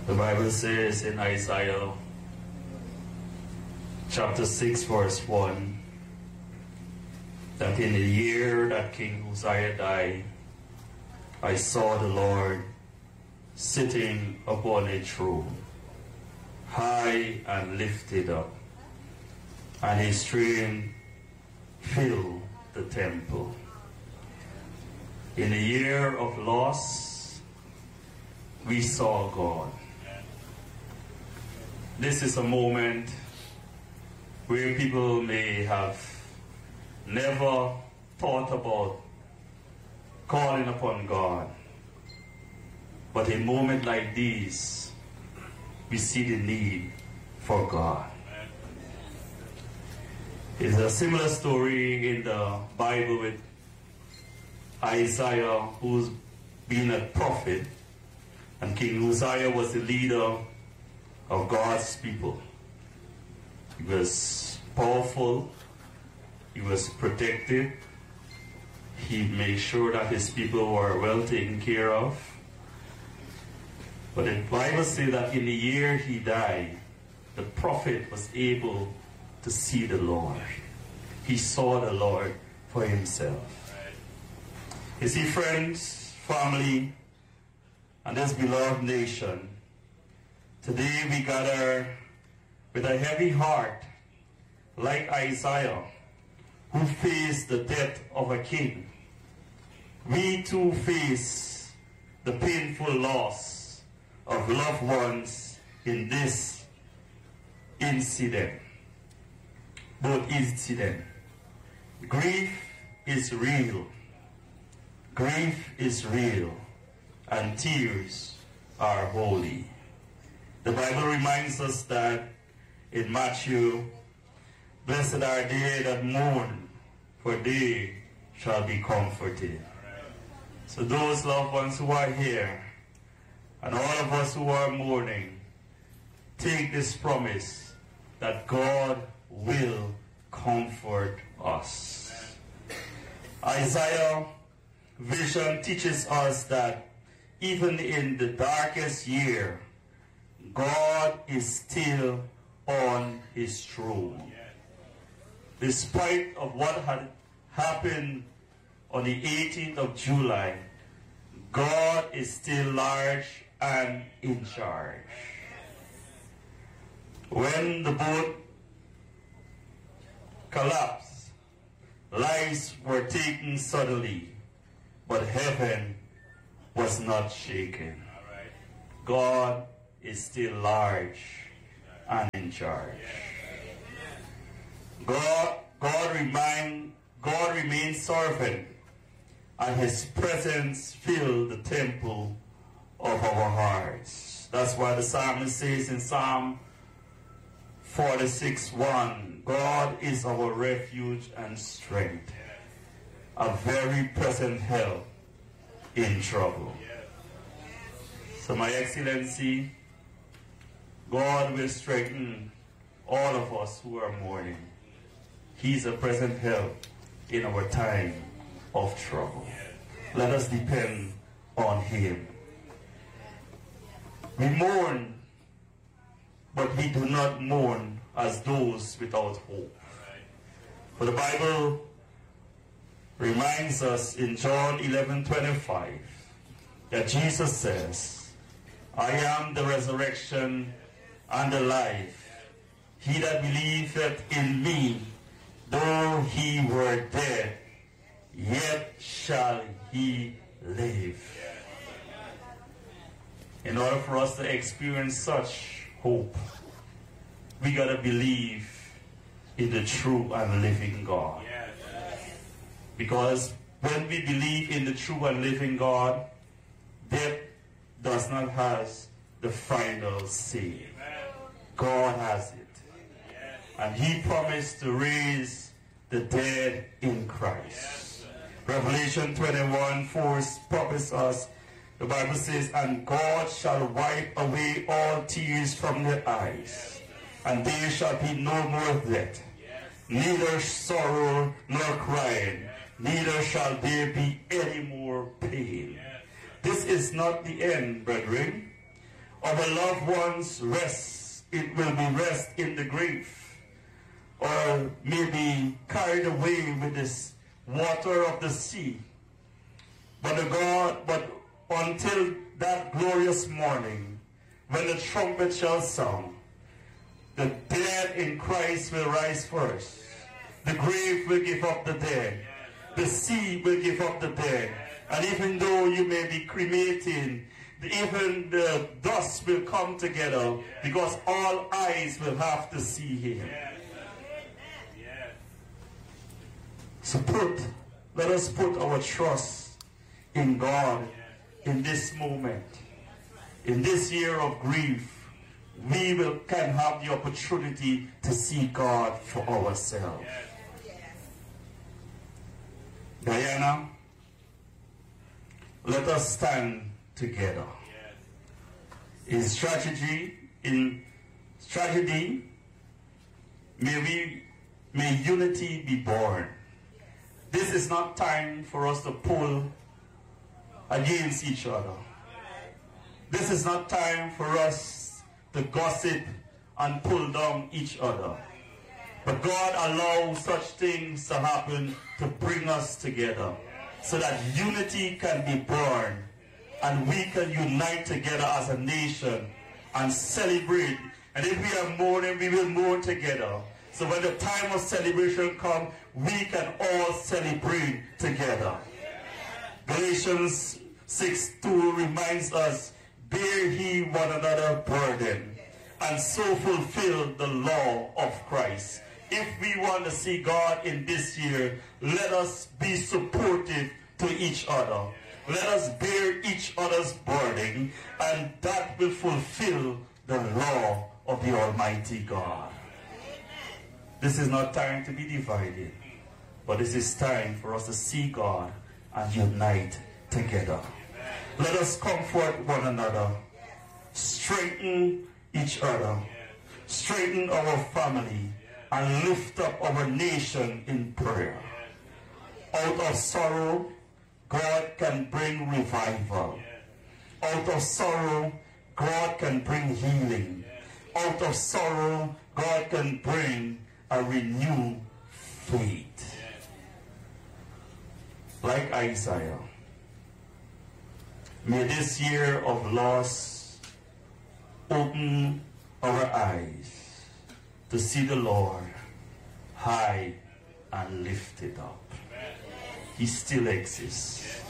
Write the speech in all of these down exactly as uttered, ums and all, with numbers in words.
The Bible says in Isaiah chapter six verse one that in the year that King Uzziah died, I saw the Lord sitting upon a throne, high and lifted up, and his train filled the temple. In the year of loss, we saw God. This is a moment where people may have never thought about calling upon God. But in a moment like this, we see the need for God. It's a similar story in the Bible with Isaiah, who's been a prophet, and King Uzziah was the leader of God's people. He was powerful, he was protected, he made sure that his people were well taken care of. But the Bible says that in the year he died, the prophet was able to see the Lord. He saw the Lord for himself. You see, friends, family, and this beloved nation, today we gather with a heavy heart, like Isaiah, who faced the death of a king. We too face the painful loss of loved ones in this incident. Both incidents. Grief is real. Grief is real, and tears are holy. The Bible reminds us that in Matthew, blessed are they that mourn, for they shall be comforted. So those loved ones who are here, and all of us who are mourning, take this promise that God will comfort us. Isaiah vision teaches us that even in the darkest year, God is still on his throne. Despite of what had happened on the eighteenth of July, God is still large and in charge. When the boat collapsed, lives were taken suddenly, but heaven was not shaken. God is still large and in charge. God, God, remain, God remains sovereign, and his presence fills the temple of our hearts. That's why the psalmist says in Psalm forty-six one, God is our refuge and strength, a very present help in trouble. So, my Excellency, God will strengthen all of us who are mourning. He's a present help in our time of trouble. Let us depend on him. We mourn, but we do not mourn as those without hope. For the Bible reminds us in John eleven twenty-five that Jesus says, I am the resurrection and the life. He that believeth in me, though he were dead, yet shall he live. In order for us to experience such hope, we got to believe in the true and living God. Because when we believe in the true and living God, death does not have the final say. God has it. And he promised to raise the dead in Christ. Revelation twenty-one four promises us, the Bible says, and God shall wipe away all tears from their eyes, and there shall be no more death, neither sorrow nor crying, neither shall there be any more pain. This is not the end, brethren. our loved ones rest, it will be rest in the grave, or maybe carried away with this water of the sea. But the God, but until that glorious morning, when the trumpet shall sound, the dead in Christ will rise first. The grave will give up the dead. The sea will give up the dead. And even though you may be cremating, even the dust will come together, because all eyes will have to see him. So put, let us put our trust in God in this moment. In this year of grief, we will, can have the opportunity to see God for ourselves. Diana, let us stand together. In tragedy, in tragedy, may we, may unity be born. This is not time for us to pull against each other. This is not time for us to gossip and pull down each other. But God allows such things to happen to bring us together, so that unity can be born and we can unite together as a nation and celebrate. And if we are mourning, we will mourn together. So when the time of celebration comes, we can all celebrate together. Galatians six two reminds us, bear ye one another burden, and so fulfill the law of Christ. If we want to see God in this year, let us be supportive to each other. Let us bear each other's burden, and that will fulfill the law of the Almighty God. This is not time to be divided, but this is time for us to see God and unite together. Let us comfort one another, strengthen each other, strengthen our family, and lift up our nation in prayer. Out of sorrow, God can bring revival. Out of sorrow, God can bring healing. Out of sorrow, God can bring a renewed faith. Like Isaiah, may this year of loss open our eyes to see the Lord high and lifted up. He still exists.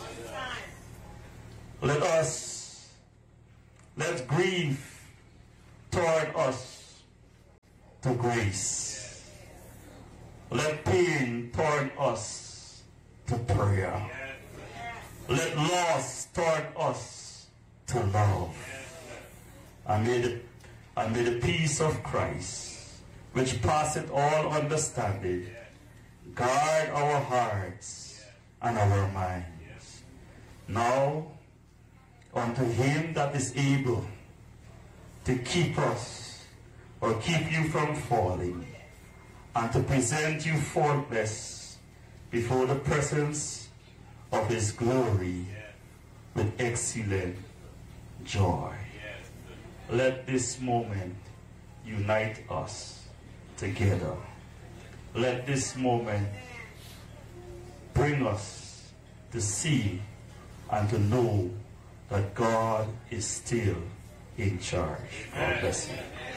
Let us, let grief toward us to grace. Let pain turn us to prayer. Let loss turn us to love. And may the, and may the peace of Christ, which passeth all understanding, guard our hearts and our minds. Now, unto him that is able to keep us, or keep you from falling, and to present you faultless before the presence of his glory with excellent joy. Let this moment unite us together. Let this moment bring us to see and to know that God is still in charge. God bless you.